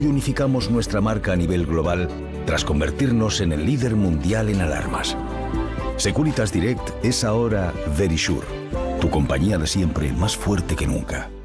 y unificamos nuestra marca a nivel global tras convertirnos en el líder mundial en alarmas. Securitas Direct es ahora Verisure, tu compañía de siempre más fuerte que nunca.